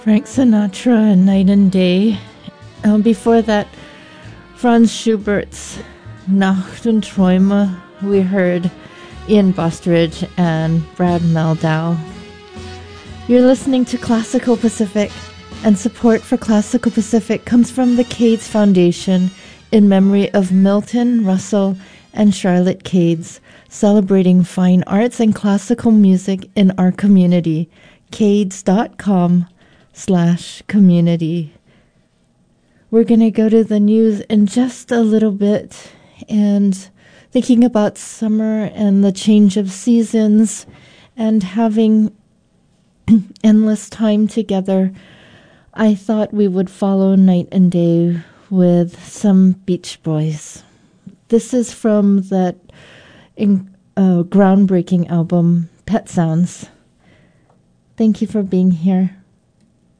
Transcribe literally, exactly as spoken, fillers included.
Frank Sinatra and Night and Day. Um, before that, Franz Schubert's Nacht und Träume. We heard Ian Bostridge and Brad Meldau. You're listening to Classical Pacific, and support for Classical Pacific comes from the Cades Foundation in memory of Milton, Russell, and Charlotte Cades, celebrating fine arts and classical music in our community. Cades.com slash community. We're going to go to the news in just a little bit, and thinking about summer and the change of seasons and having endless time together, I thought we would follow Night and Day with some Beach Boys. This is from that in, uh, groundbreaking album, Pet Sounds. Thank you for being here.